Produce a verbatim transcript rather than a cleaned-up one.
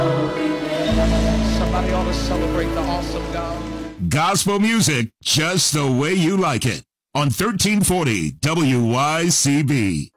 Somebody ought to celebrate the awesome God. Gospel music just the way you like it on thirteen forty W Y C B.